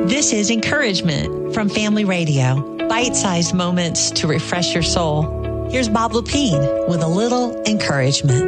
This is Encouragement from Family Radio. Bite-sized moments to refresh your soul. Here's Bob Lepine with a little encouragement.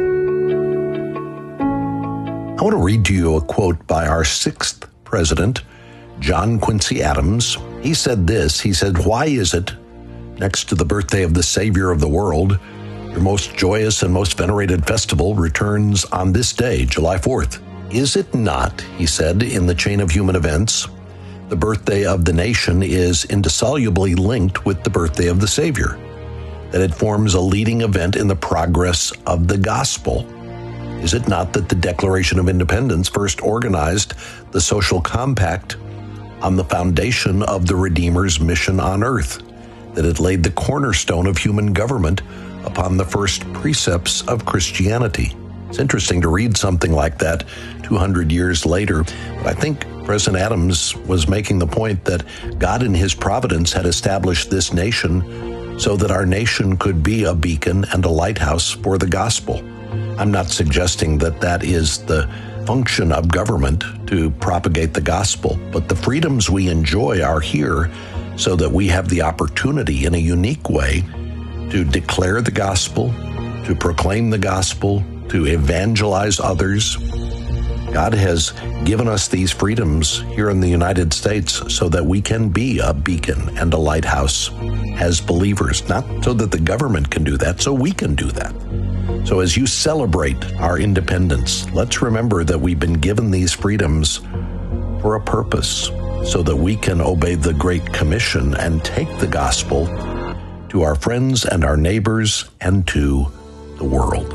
I want to read to you a quote by our 6th president, John Quincy Adams. He said this, he said, "Why is it, next to the birthday of the Savior of the world, your most joyous and most venerated festival returns on this day, July 4th? Is it not," he said, "in the chain of human events, the birthday of the nation is indissolubly linked with the birthday of the Savior, that it forms a leading event in the progress of the gospel? Is it not that the Declaration of Independence first organized the social compact on the foundation of the Redeemer's mission on earth, that it laid the cornerstone of human government upon the first precepts of Christianity?" It's interesting to read something like that 200 years later, but I think President Adams was making the point that God in his providence had established this nation so that our nation could be a beacon and a lighthouse for the gospel. I'm not suggesting that that is the function of government to propagate the gospel, but the freedoms we enjoy are here so that we have the opportunity in a unique way to declare the gospel, to proclaim the gospel, to evangelize others. God has given us these freedoms here in the United States so that we can be a beacon and a lighthouse as believers, not so that the government can do that, so we can do that. So as you celebrate our independence, let's remember that we've been given these freedoms for a purpose, so that we can obey the Great Commission and take the gospel to our friends and our neighbors and to the world.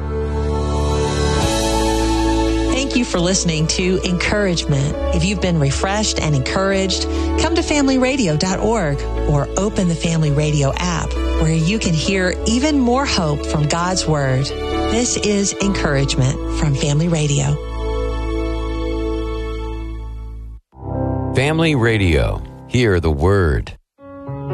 Thank you for listening to Encouragement. If you've been refreshed and encouraged, come to familyradio.org or open the Family Radio app, where you can hear even more hope from God's Word. This is Encouragement from Family Radio. Family Radio. Hear the Word.